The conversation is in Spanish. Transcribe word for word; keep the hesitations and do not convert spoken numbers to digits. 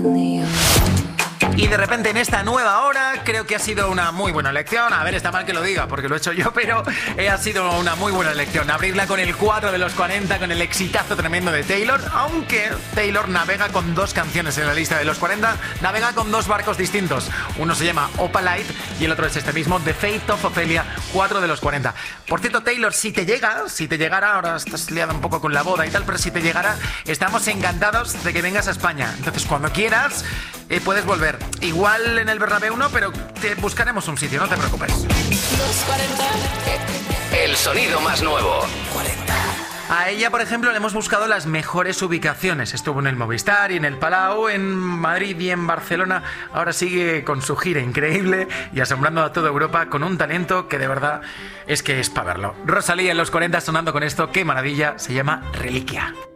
Y de repente en esta nueva hora creo que ha sido una muy buena elección. A ver, está mal que lo diga porque lo he hecho yo, pero eh, ha sido una muy buena elección abrirla con el cuatro de los cuarenta, con el exitazo tremendo de Taylor. Aunque Taylor navega con dos canciones en la lista de los cuarenta, navega con dos barcos distintos. Uno se llama Opalite y el otro es este mismo, The Fate of Ophelia, cuatro de los cuarenta. Por cierto, Taylor, si te llega, si te llegara, ahora estás liada un poco con la boda y tal, pero si te llegara, estamos encantados de que vengas a España. Entonces, cuando quieras, eh, puedes volver. Igual en el Bernabéu no, pero te buscaremos un sitio, no te preocupes. Los cuarenta. El sonido más nuevo. cuarenta. A ella, por ejemplo, le hemos buscado las mejores ubicaciones. Estuvo en el Movistar y en el Palau, en Madrid y en Barcelona. Ahora sigue con su gira increíble y asombrando a toda Europa con un talento que de verdad es que es para verlo. Rosalía en los cuarenta sonando con esto, qué maravilla, se llama Reliquia.